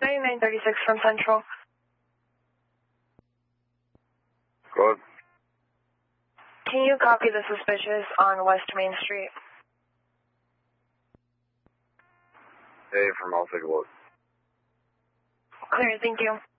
9936 from Central. Good. Can you copy the suspicious on West Main Street? Hey, from I'll take a look. Clear, thank you.